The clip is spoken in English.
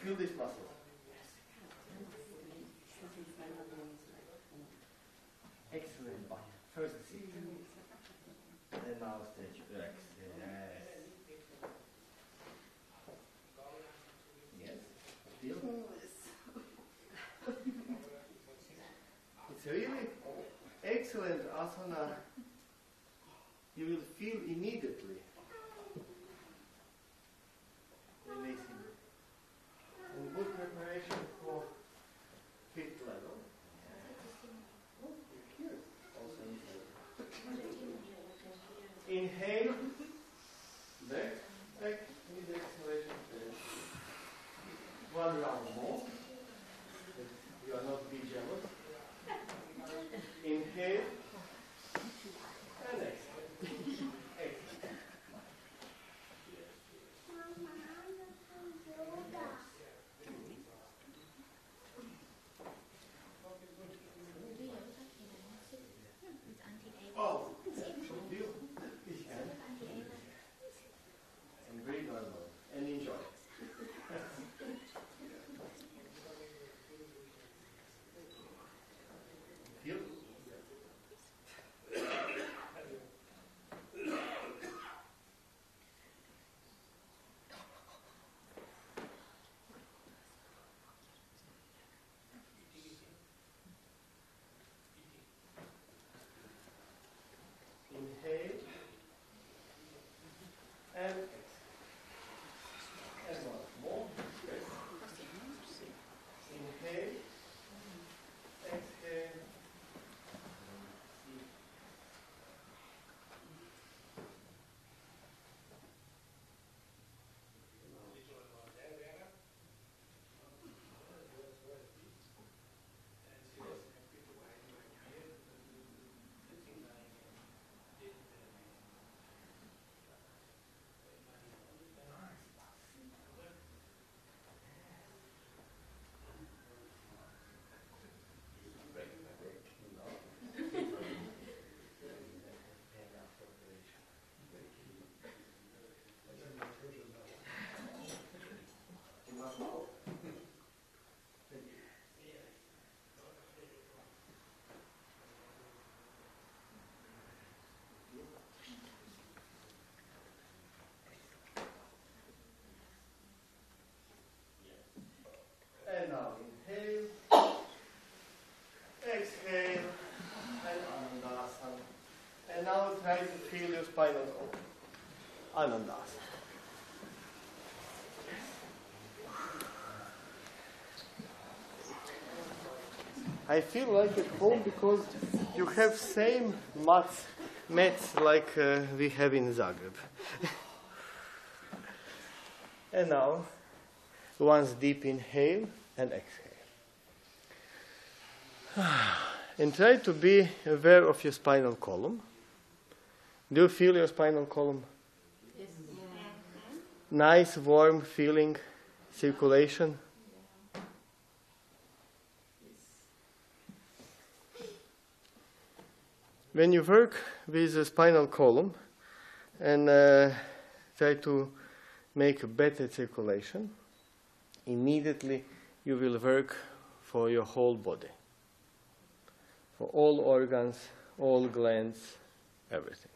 feel this muscle. Excellent. First sit. And now stretch. Relax. Yes. Feel? It's really excellent asana. You will feel immediately. Releasing. And good preparation for fifth level. Here. Also inhale. Back. Back. With exhalation. One round more. You are not be jealous. Inhale. And exhale. Exhale. Oh, feel. And breathe normal. And enjoy. Feel. Inhale and exhale. And one more. Yes. Inhale, exhale. And now inhale, exhale, and Anandasana. And now try to feel your spinal cord. Anandasana. I feel like at home because you have same mats like we have in Zagreb. And now, once deep inhale and exhale. And try to be aware of your spinal column. Do you feel your spinal column? Yes. Nice, warm feeling, circulation. When you work with the spinal column and try to make a better circulation, immediately you will work for your whole body, for all organs, all glands, everything.